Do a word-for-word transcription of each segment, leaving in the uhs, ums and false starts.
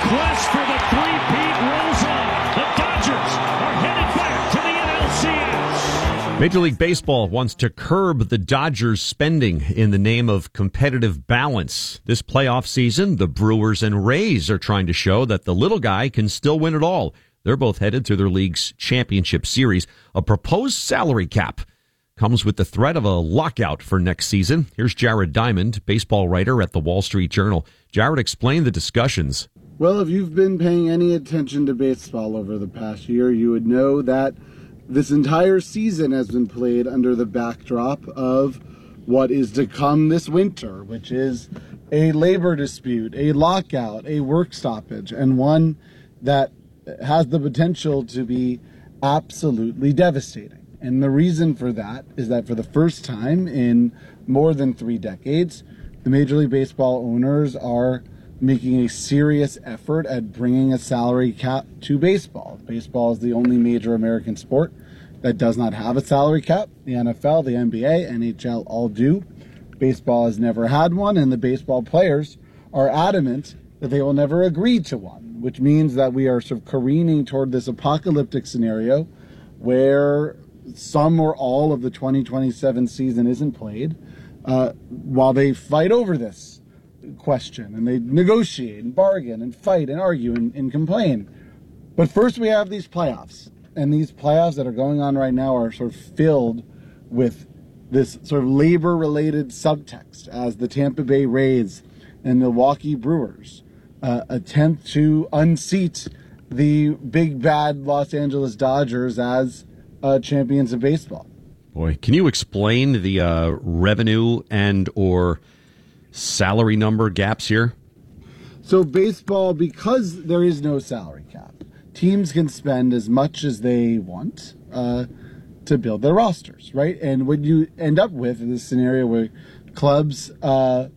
quest for the three-peat rolls on. The Dodgers are headed back to the N L C S. Major League Baseball wants to curb the Dodgers' spending in the name of competitive balance. This playoff season, the Brewers and Rays are trying to show that the little guy can still win it all. They're both headed to their league's championship series. A proposed salary cap comes with the threat of a lockout for next season. Here's Jared Diamond, baseball writer at the Wall Street Journal. Jared, explain the discussions. Well, if you've been paying any attention to baseball over the past year, you would know that this entire season has been played under the backdrop of what is to come this winter, which is a labor dispute, a lockout, a work stoppage, and one that has the potential to be absolutely devastating. And the reason for that is that for the first time in more than three decades, the Major League Baseball owners are making a serious effort at bringing a salary cap to baseball. Baseball is the only major American sport that does not have a salary cap. The N F L, the N B A, N H L all do. Baseball has never had one, and the baseball players are adamant that they will never agree to one, which means that we are sort of careening toward this apocalyptic scenario where some or all of the twenty twenty-seven season isn't played, uh, while they fight over this question, and they negotiate and bargain and fight and argue and, and complain. But first we have these playoffs, and these playoffs that are going on right now are sort of filled with this sort of labor-related subtext as the Tampa Bay Rays and Milwaukee Brewers uh, attempt to unseat the big bad Los Angeles Dodgers as uh, champions of baseball. Boy, can you explain the uh, revenue and or salary number gaps here? So baseball, because there is no salary cap, teams can spend as much as they want uh, to build their rosters, right? And what you end up with in this scenario where clubs uh,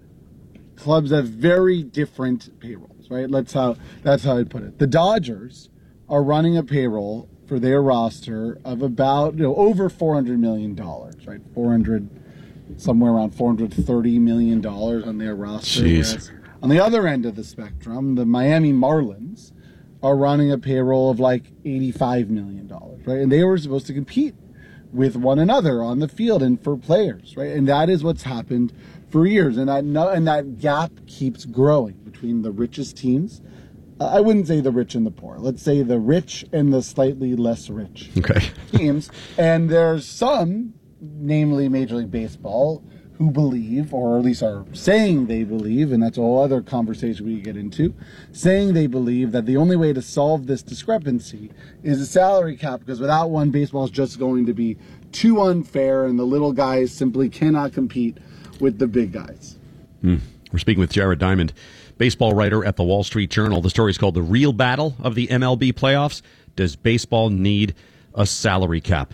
clubs have very different payrolls, right? Let's how that's how I'd put it. The Dodgers are running a payroll for their roster of about you know over four hundred million dollars, right? four hundred somewhere around four hundred thirty million dollars on their roster. Jeez. On the other end of the spectrum, the Miami Marlins are running a payroll of like eighty-five million dollars, right? And they were supposed to compete with one another on the field and for players, right? And that is what's happened for years. And that, and that gap keeps growing between the richest teams. Uh, I wouldn't say the rich and the poor. Let's say the rich and the slightly less rich okay. teams. And there's some, namely Major League Baseball, who believe, or at least are saying they believe, and that's a whole other conversation we get into, saying they believe that the only way to solve this discrepancy is a salary cap, because without one, baseball is just going to be too unfair, and the little guys simply cannot compete with the big guys. Hmm. We're speaking with Jared Diamond, baseball writer at the Wall Street Journal. The story is called The Real Battle of the M L B Playoffs. Does baseball need a salary cap?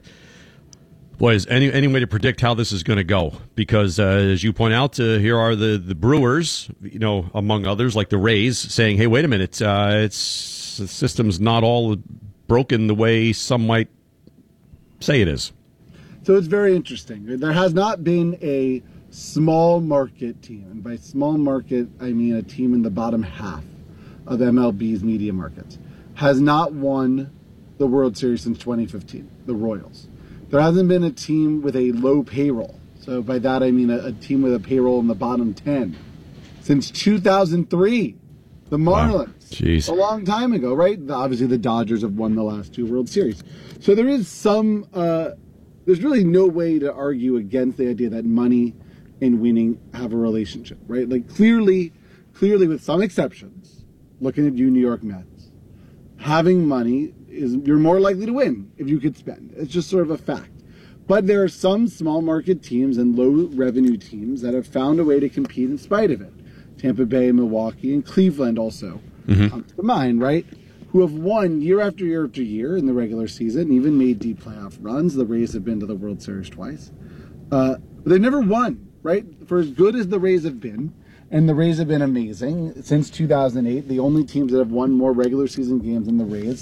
Boy, is any any way to predict how this is going to go? Because uh, as you point out, uh, here are the, the Brewers, you know, among others, like the Rays, saying, "Hey, wait a minute, uh, it's the system's not all broken the way some might say it is." So it's very interesting. There has not been a small market team, and by small market I mean a team in the bottom half of M L B's media markets, has not won the World Series since twenty fifteen. The Royals. There hasn't been a team with a low payroll. So by that I mean a, a team with a payroll in the bottom ten since two thousand three. The Marlins. Wow. Jeez. A long time ago, right? Obviously the Dodgers have won the last two World Series. So there is some, uh, there's really no way to argue against the idea that money and winning have a relationship, right? Like clearly, clearly with some exceptions, looking at you New York Mets, having money is you're more likely to win if you could spend. It's just sort of a fact. But there are some small market teams and low revenue teams that have found a way to compete in spite of it. Tampa Bay, Milwaukee, and Cleveland also mm-hmm. comes to mind, right? Who have won year after year after year in the regular season, even made deep playoff runs. The Rays have been to the World Series twice. Uh, but they've never won, right? For as good as the Rays have been, and the Rays have been amazing since two thousand eight. The only teams that have won more regular season games than the Rays